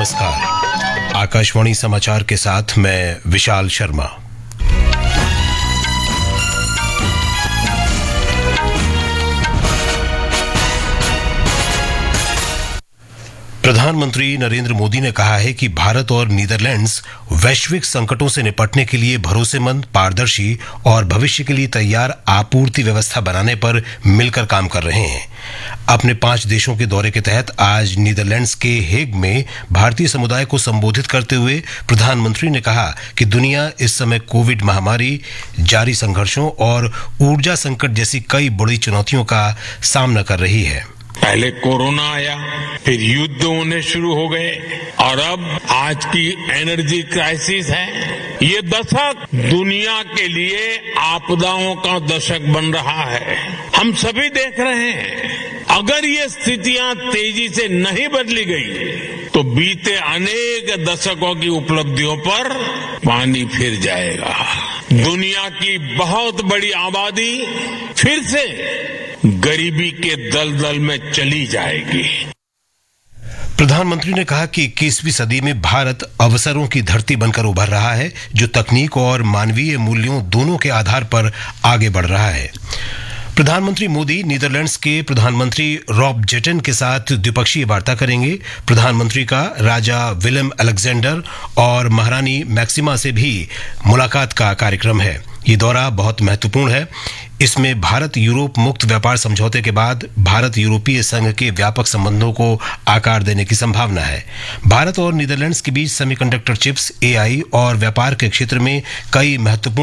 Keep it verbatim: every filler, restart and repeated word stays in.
नमस्कार। आकाशवाणी समाचार के साथ मैं विशाल शर्मा। प्रधानमंत्री नरेंद्र मोदी ने कहा है कि भारत और नीदरलैंड्स वैश्विक संकटों से निपटने के लिए भरोसेमंद, पारदर्शी और भविष्य के लिए तैयार आपूर्ति व्यवस्था बनाने पर मिलकर काम कर रहे हैं। अपने पांच देशों के दौरे के तहत आज नीदरलैंड्स के हेग में भारतीय समुदाय को संबोधित करते हुए प्रधानमंत्री ने कहा कि दुनिया इस समय कोविड महामारी, जारी संघर्षों और ऊर्जा संकट जैसी कई बड़ी चुनौतियों का सामना कर रही है। पहले कोरोना आया, फिर युद्ध होने शुरू हो गए और अब आज की एनर्जी क्राइसिस है। ये दशक दुनिया के लिए आपदाओं का दशक बन रहा है। हम सभी देख रहे हैं, अगर ये स्थितियां तेजी से नहीं बदली गई तो बीते अनेक दशकों की उपलब्धियों पर पानी फिर जाएगा। दुनिया की बहुत बड़ी आबादी फिर से गरीबी के दलदल में चली जाएगी। प्रधानमंत्री ने कहा कि इक्कीसवीं सदी में भारत अवसरों की धरती बनकर उभर रहा है, जो तकनीक और मानवीय मूल्यों दोनों के आधार पर आगे बढ़ रहा है। प्रधानमंत्री मोदी नीदरलैंड्स के प्रधानमंत्री रॉब जेटन के साथ द्विपक्षीय वार्ता करेंगे। प्रधानमंत्री का राजा विलियम अलेक्जेंडर और महारानी मैक्सिमा से भी मुलाकात का कार्यक्रम है। ये दौरा बहुत महत्वपूर्ण है। इसमें भारत यूरोप मुक्त व्यापार समझौते के बाद भारत यूरोपीय संघ के व्यापक संबंधों को आकार देने की संभावना है। भारत और नीदरलैंड्स के बीच सेमीकंडक्टर चिप्स, एआई और व्यापार के क्षेत्र में कई महत्वपूर्ण